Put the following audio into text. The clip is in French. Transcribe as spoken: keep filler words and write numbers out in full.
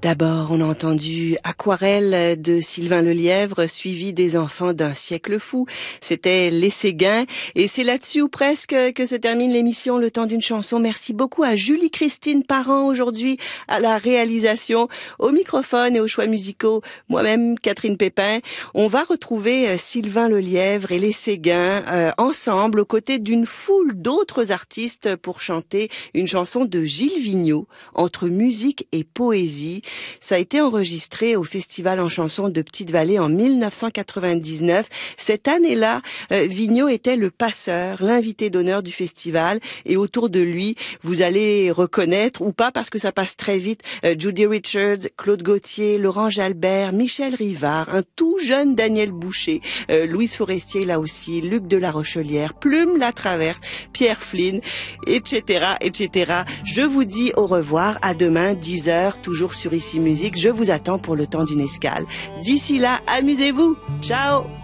D'abord, on a entendu Aquarelle de Sylvain Lelièvre, suivi des enfants d'un siècle fou. C'était Les Séguins. Et c'est là-dessus ou presque que se termine l'émission Le Temps d'une chanson. Merci beaucoup à Julie-Christine Parent aujourd'hui à la réalisation, au microphone et aux choix musicaux. Moi-même, Catherine Pépin. On va retrouver Sylvain Lelièvre et Les Séguins euh, ensemble aux côtés d'une foule d'autres artistes pour chanter une chanson de Gilles Vigneault, Entre musique et poésie. Ça a été enregistré au Festival en chansons de Petite-Vallée en mille neuf cent quatre-vingt-dix-neuf. Cette année-là, euh, Vigneault était le passeur, l'invité d'honneur du festival. Et autour de lui, vous allez reconnaître, ou pas parce que ça passe très vite, euh, Judy Richards, Claude Gauthier, Laurent Jalbert, Michel Rivard, un tout jeune Daniel Boucher, euh, Louise Forestier là aussi, Luc de la Rochelière, Plume Latraverse, Pierre Flynn, et cetera, et cetera. Je vous dis au revoir, à demain, dix heures, toujours sur Ici Musique. Je vous attends pour le temps d'une escale. D'ici là, amusez-vous. Ciao!